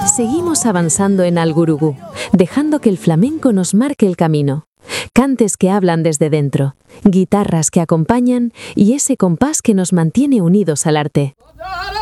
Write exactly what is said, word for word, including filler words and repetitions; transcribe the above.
Seguimos avanzando en Algurugú, dejando que el flamenco nos marque el camino. Cantes que hablan desde dentro, guitarras que acompañan y ese compás que nos mantiene unidos al arte.